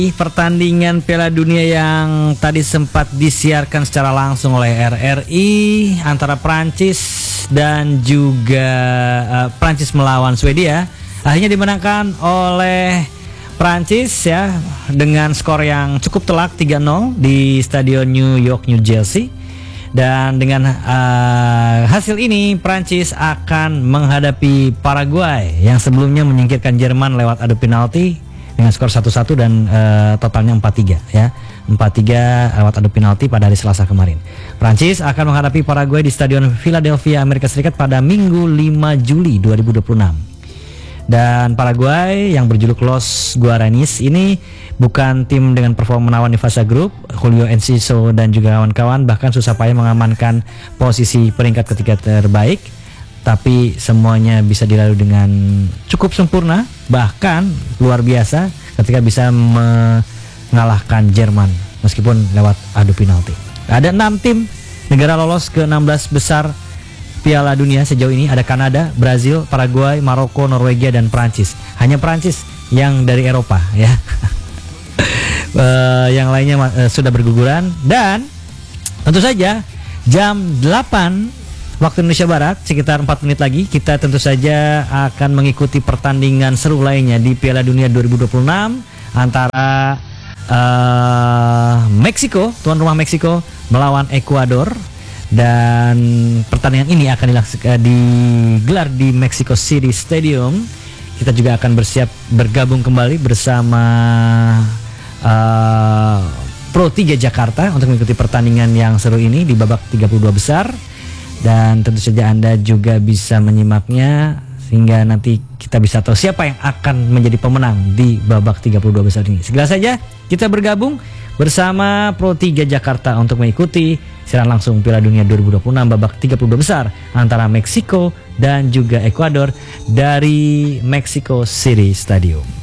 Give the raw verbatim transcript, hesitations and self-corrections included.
Pertandingan Piala Dunia yang tadi sempat disiarkan secara langsung oleh R R I antara Prancis dan juga uh, Prancis melawan Swedia akhirnya dimenangkan oleh Prancis ya dengan skor yang cukup telak tiga nol di Stadion New York, New Jersey. Dan dengan uh, hasil ini Prancis akan menghadapi Paraguay yang sebelumnya menyingkirkan Jerman lewat adu penalti dengan skor satu satu dan uh, totalnya empat tiga ya. empat tiga lewat adu penalti pada hari Selasa kemarin. Prancis akan menghadapi Paraguay di Stadion Philadelphia, Amerika Serikat pada Minggu lima Juli dua ribu dua puluh enam. Dan Paraguay yang berjuluk Los Guaranis ini bukan tim dengan performa menawan di fase grup. Julio Enciso dan juga kawan-kawan bahkan susah payah mengamankan posisi peringkat ketiga terbaik, tapi semuanya bisa dilalui dengan cukup sempurna, bahkan luar biasa ketika bisa mengalahkan Jerman meskipun lewat adu penalti. Ada enam tim negara lolos ke enam belas besar Piala Dunia sejauh ini. Ada Kanada, Brazil, Paraguay, Maroko, Norwegia, dan Prancis. Hanya Prancis yang dari Eropa ya. uh, yang lainnya uh, sudah berguguran. Dan tentu saja jam delapan waktu Indonesia Barat, sekitar empat menit lagi, kita tentu saja akan mengikuti pertandingan seru lainnya di Piala Dunia dua ribu dua puluh enam antara uh, Meksiko, tuan rumah Meksiko melawan Ekuador. Dan pertandingan ini akan digelar di Mexico City Stadium. Kita juga akan bersiap bergabung kembali bersama uh, Pro tiga Jakarta untuk mengikuti pertandingan yang seru ini di babak tiga puluh dua besar. Dan tentu saja Anda juga bisa menyimaknya sehingga nanti kita bisa tahu siapa yang akan menjadi pemenang di babak tiga puluh dua besar ini. Segera saja kita bergabung bersama Pro tiga Jakarta untuk mengikuti siaran langsung Piala Dunia dua ribu dua puluh enam babak tiga puluh dua besar antara Meksiko dan juga Ekuador dari Mexico City Stadium.